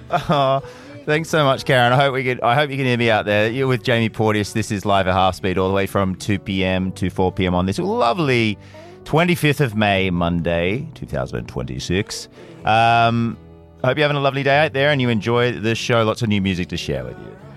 Oh, thanks so much, Karen. I hope you can hear me out there. You're with Jamie Porteous. This is Live at Half Speed, all the way from 2 p.m. to 4 p.m. on this lovely 25th of May, Monday, 2026. I hope you're having a lovely day out there and you enjoy the show. Lots of new music to share with you.